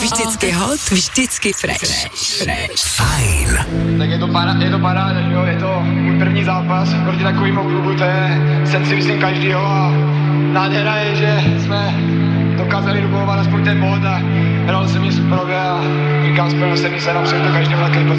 Vždycky hot, vždycky fresh. Fajn. Tak je to paráda, že jo, je to můj první zápas proti takovému klubu, to je sen si myslím každýho a nádhera je, že jsme dokázali dobovat aspoň ten bod a hrál jsem ji super a říkám, spojeno se mi se napřed to každému takový